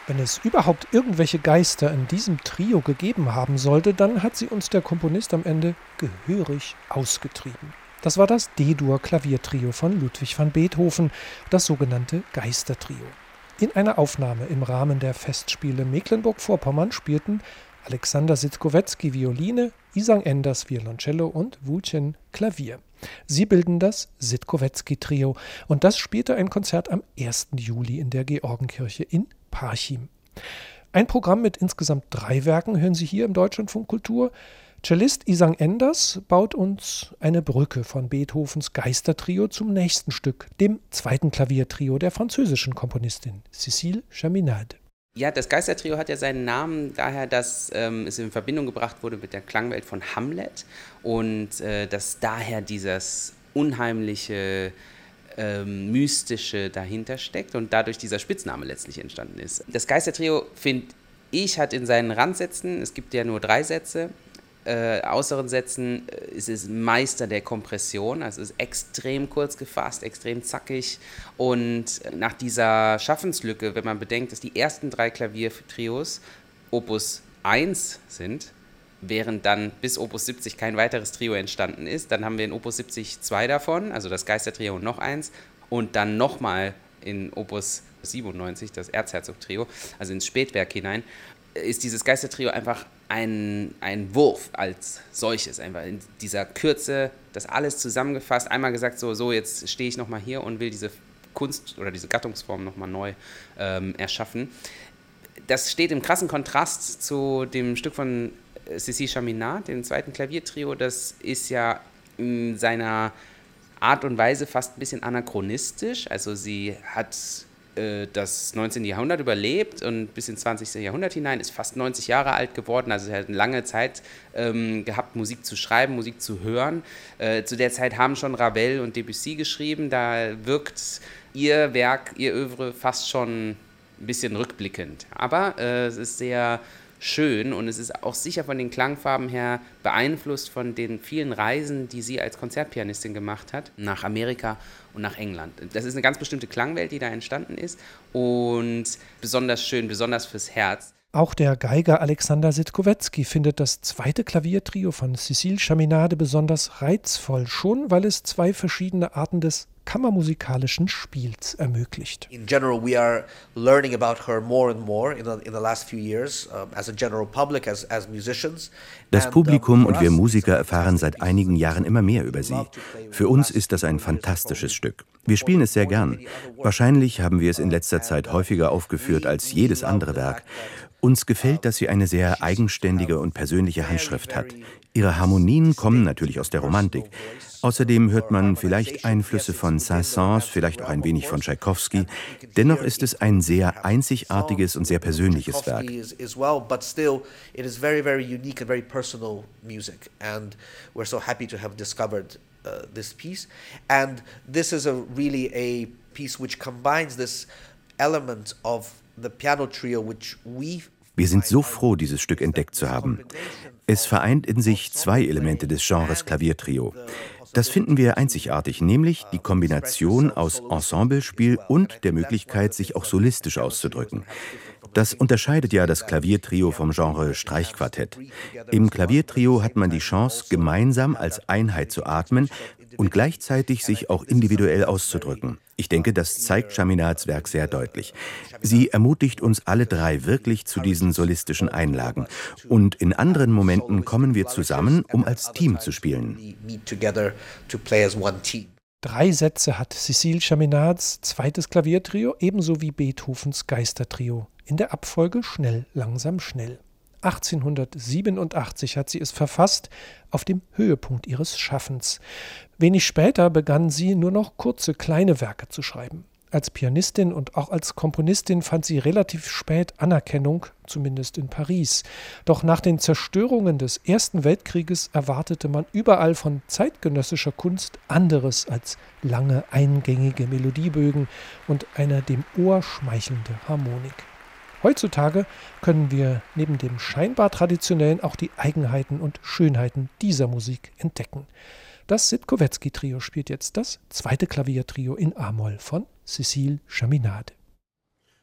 Wenn es überhaupt irgendwelche Geister in diesem Trio gegeben haben sollte, dann hat sie uns der Komponist am Ende gehörig ausgetrieben. Das war das D-Dur-Klaviertrio von Ludwig van Beethoven, das sogenannte Geistertrio. In einer Aufnahme im Rahmen der Festspiele Mecklenburg-Vorpommern spielten Alexander Sitkowetski Violine, Isang Enders Violoncello und Wulchen Klavier. Sie bilden das Sitkowetski-Trio und das spielte ein Konzert am 1. Juli in der Georgenkirche in Parchim. Ein Programm mit insgesamt 3 Werken hören Sie hier im Deutschlandfunk Kultur. Cellist Isang Enders baut uns eine Brücke von Beethovens Geistertrio zum nächsten Stück, dem 2. Klaviertrio der französischen Komponistin Cécile Chaminade. Ja, das Geistertrio hat ja seinen Namen daher, dass es in Verbindung gebracht wurde mit der Klangwelt von Hamlet und dass daher dieses unheimliche, mystische dahinter steckt und dadurch dieser Spitzname letztlich entstanden ist. Das Geistertrio, finde ich, hat in seinen Randsätzen, es gibt ja nur 3 Sätze, äußeren Sätzen ist es Meister der Kompression, also es ist extrem kurz gefasst, extrem zackig und nach dieser Schaffenslücke, wenn man bedenkt, dass die ersten 3 Klaviertrios Opus 1 sind, während dann bis Opus 70 kein weiteres Trio entstanden ist, dann haben wir in Opus 70 2 davon, also das Geistertrio und noch eins und dann nochmal in Opus 97 das Erzherzog-Trio, also ins Spätwerk hinein, ist dieses Geistertrio einfach ein Wurf als solches, einfach in dieser Kürze, das alles zusammengefasst, einmal gesagt, so jetzt stehe ich nochmal hier und will diese Kunst oder diese Gattungsform nochmal neu erschaffen. Das steht im krassen Kontrast zu dem Stück von Cécile Chaminade, dem 2. Klaviertrio. Das ist ja in seiner Art und Weise fast ein bisschen anachronistisch, also sie hat das 19. Jahrhundert überlebt und bis ins 20. Jahrhundert hinein, ist fast 90 Jahre alt geworden, also sie hat eine lange Zeit gehabt, Musik zu schreiben, Musik zu hören. Zu der Zeit haben schon Ravel und Debussy geschrieben, da wirkt ihr Werk, ihr Œuvre fast schon ein bisschen rückblickend. Aber es ist sehr schön und es ist auch sicher von den Klangfarben her beeinflusst von den vielen Reisen, die sie als Konzertpianistin gemacht hat, nach Amerika und nach England. Das ist eine ganz bestimmte Klangwelt, die da entstanden ist und besonders schön, besonders fürs Herz. Auch der Geiger Alexander Sitkowetski findet das 2. Klaviertrio von Cécile Chaminade besonders reizvoll, schon weil es 2 verschiedene Arten des kammermusikalischen Spiels ermöglicht. In general, we are learning about her more and more in the last few years, as a general public, as musicians. Das Publikum und wir Musiker erfahren seit einigen Jahren immer mehr über sie. Für uns ist das ein fantastisches Stück. Wir spielen es sehr gern. Wahrscheinlich haben wir es in letzter Zeit häufiger aufgeführt als jedes andere Werk. Uns gefällt, dass sie eine sehr eigenständige und persönliche Handschrift hat. Ihre Harmonien kommen natürlich aus der Romantik. Außerdem hört man vielleicht Einflüsse von Saint-Saëns, vielleicht auch ein wenig von Tschaikowski. Dennoch ist es ein sehr einzigartiges und sehr persönliches Werk. This piece, and this is really a piece which combines this element of the piano trio which Wir sind so froh, dieses Stück entdeckt zu haben. Es vereint in sich 2 Elemente des Genres Klaviertrio. Das finden wir einzigartig, nämlich die Kombination aus Ensemblespiel und der Möglichkeit, sich auch solistisch auszudrücken. Das unterscheidet ja das Klaviertrio vom Genre Streichquartett. Im Klaviertrio hat man die Chance, gemeinsam als Einheit zu atmen und gleichzeitig sich auch individuell auszudrücken. Ich denke, das zeigt Chaminades Werk sehr deutlich. Sie ermutigt uns alle 3 wirklich zu diesen solistischen Einlagen. Und in anderen Momenten kommen wir zusammen, um als Team zu spielen. 3 Sätze hat Cécile Chaminades 2. Klaviertrio, ebenso wie Beethovens Geistertrio. In der Abfolge schnell, langsam, schnell. 1887 hat sie es verfasst, auf dem Höhepunkt ihres Schaffens. Wenig später begann sie nur noch kurze, kleine Werke zu schreiben. Als Pianistin und auch als Komponistin fand sie relativ spät Anerkennung, zumindest in Paris. Doch nach den Zerstörungen des Ersten Weltkrieges erwartete man überall von zeitgenössischer Kunst anderes als lange, eingängige Melodiebögen und eine dem Ohr schmeichelnde Harmonik. Heutzutage können wir neben dem scheinbar Traditionellen auch die Eigenheiten und Schönheiten dieser Musik entdecken. Das Sitkowetski-Trio spielt jetzt das 2. Klaviertrio in A-Moll von Cécile Chaminade.